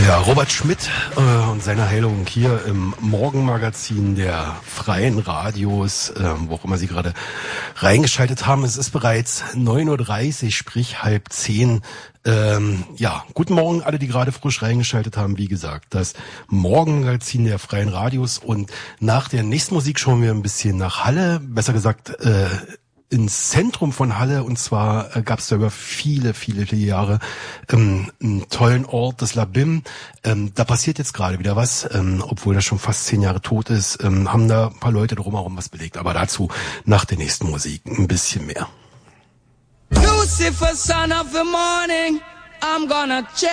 Ja, Robert Schmidt und seine Heilung hier im Morgenmagazin der Freien Radios, wo auch immer Sie gerade reingeschaltet haben. Es ist bereits 9:30 Uhr, sprich 9:30. Ja, guten Morgen alle, die gerade frisch reingeschaltet haben. Wie gesagt, das Morgenmagazin der Freien Radios. Und nach der nächsten Musik schauen wir ein bisschen nach Halle, besser gesagt ins Zentrum von Halle, und zwar gab es da über viele Jahre einen tollen Ort, das Labim. Da passiert jetzt gerade wieder was, obwohl das schon fast 10 Jahre tot ist, haben da ein paar Leute drumherum was belegt. Aber dazu nach der nächsten Musik ein bisschen mehr. Lucifer, son of the morning, I'm gonna